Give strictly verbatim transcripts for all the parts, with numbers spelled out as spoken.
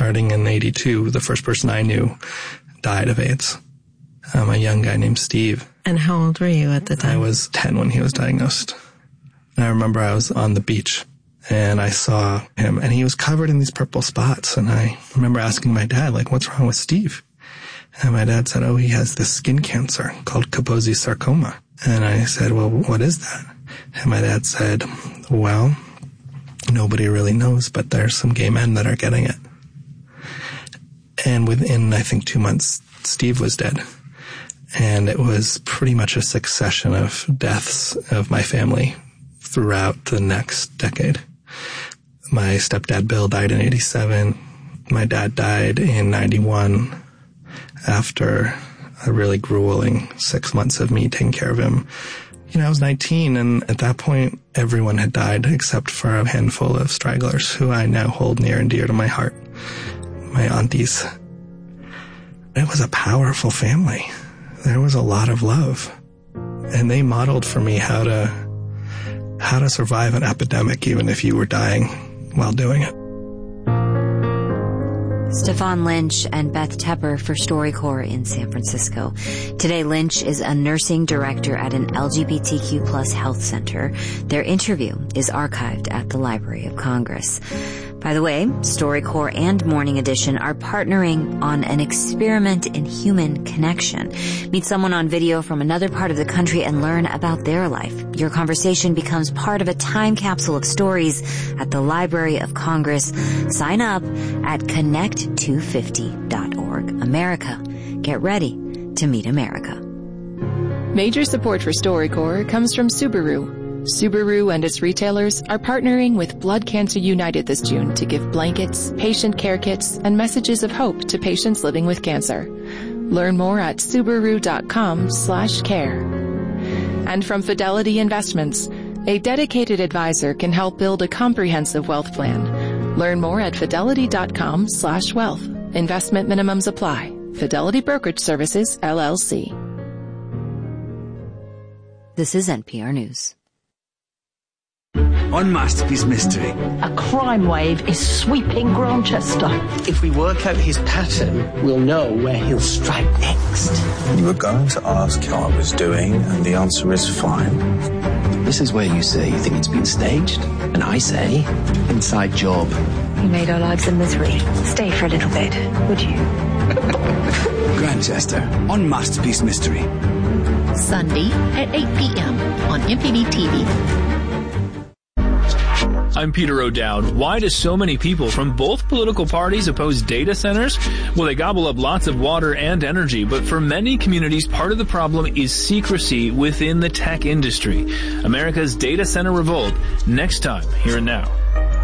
starting in eighty-two, the first person I knew died of AIDS. Um, a young guy named Steve. And how old were you at the time? I was ten when he was diagnosed. I remember I was on the beach and I saw him and he was covered in these purple spots. And I remember asking my dad, like, what's wrong with Steve? And my dad said, oh, he has this skin cancer called Kaposi sarcoma. And I said, well, what is that? And my dad said, well, nobody really knows, but there's some gay men that are getting it. And within, I think, two months, Steve was dead. And it was pretty much a succession of deaths of my family throughout the next decade. My stepdad, Bill, died in eighty-seven. My dad died in ninety-one after a really grueling six months of me taking care of him. You know, I was nineteen, and at that point, everyone had died except for a handful of stragglers who I now hold near and dear to my heart, my aunties. It was a powerful family. There was a lot of love, and they modeled for me how to how to survive an epidemic, even if you were dying while doing it. Stefan Lynch and Beth Tepper for StoryCorps in San Francisco. Today, Lynch is a nursing director at an L G B T Q plus health center. Their interview is archived at the Library of Congress. By the way, StoryCorps and Morning Edition are partnering on an experiment in human connection. Meet someone on video from another part of the country and learn about their life. Your conversation becomes part of a time capsule of stories at the Library of Congress. Sign up at connect two fifty dot org. America, get ready to meet America. Major support for StoryCorps comes from Subaru. Subaru and its retailers are partnering with Blood Cancer United this June to give blankets, patient care kits, and messages of hope to patients living with cancer. Learn more at Subaru.com slash care. And from Fidelity Investments, a dedicated advisor can help build a comprehensive wealth plan. Learn more at Fidelity.com slash wealth. Investment minimums apply. Fidelity Brokerage Services, L L C. This is N P R News. On Masterpiece Mystery. A crime wave is sweeping Grantchester. If we work out his pattern, we'll know where he'll strike next. You were going to ask how I was doing, and the answer is fine. This is where you say you think it's been staged, and I say, inside job. You made our lives a misery. Stay for a little bit, would you? Grantchester, on Masterpiece Mystery. Sunday at eight p.m. on M P B T V. I'm Peter O'Dowd. Why do so many people from both political parties oppose data centers? Well, they gobble up lots of water and energy, but for many communities, part of the problem is secrecy within the tech industry. America's data center revolt, next time, here and now.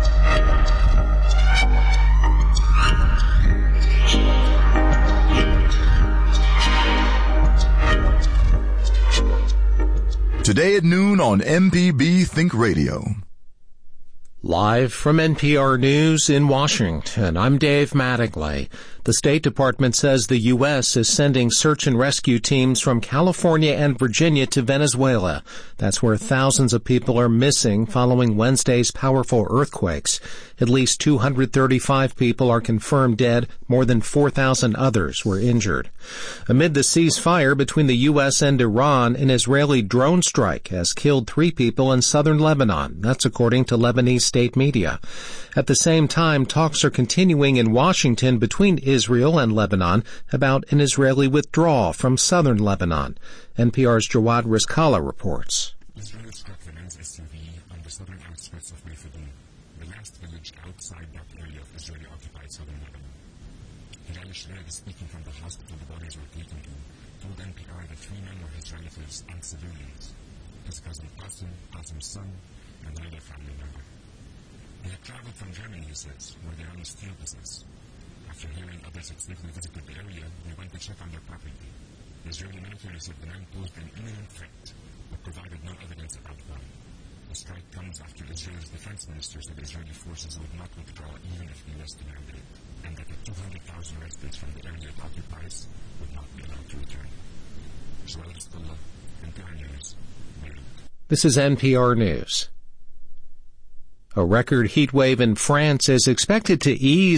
Today at noon on M P B Think Radio. Live from N P R News in Washington, I'm Dave Mattingly. The State Department says the U S is sending search and rescue teams from California and Virginia to Venezuela. That's where thousands of people are missing following Wednesday's powerful earthquakes. At least two hundred thirty-five people are confirmed dead. More than four thousand others were injured. Amid the ceasefire between the U S and Iran, an Israeli drone strike has killed three people in southern Lebanon. That's according to Lebanese state media. At the same time, talks are continuing in Washington between Israel and Lebanon about an Israeli withdrawal from southern Lebanon. N P R's Jawad Rizkallah reports. Israel struck the man's S U V on the southern outskirts of Methadon, the last village outside that area of Israeli-occupied southern Lebanon. Hilal Shreed is speaking from the hospital the bodies were taken to, told N P R that three men were his relatives and civilians, his cousin Qasim, Qasim's son, and another family member. They had traveled from Germany, he says, where they run a steel business. After hearing others had safely visited the area, they went to check on their property. The Israeli military said the man posed an imminent threat, but provided no evidence about them. The strike comes after Israel's defense minister said Israeli forces would not withdraw even if the U S demanded it, and that the two hundred thousand residents from the area it occupies would not be allowed to return. Joel Stella, N P R News, Beirut. This is N P R News. A record heat wave in France is expected to ease